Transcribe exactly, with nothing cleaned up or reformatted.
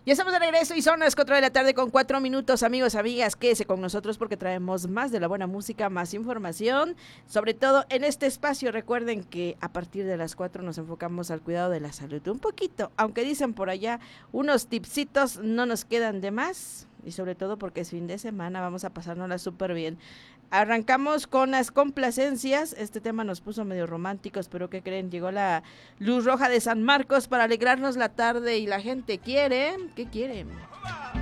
Ya estamos de regreso y son las cuatro de la tarde con cuatro minutos, amigos, amigas, quédese con nosotros porque traemos más de la buena música, más información, sobre todo en este espacio. Recuerden que a partir de las cuatro nos enfocamos al cuidado de la salud, un poquito, aunque dicen por allá, unos tipsitos no nos quedan de más, y sobre todo porque es fin de semana, vamos a pasárnosla súper bien. Arrancamos con las complacencias. Este tema nos puso medio románticos, pero ¿qué creen? Llegó la luz roja de San Marcos para alegrarnos la tarde y la gente quiere, ¿qué quiere?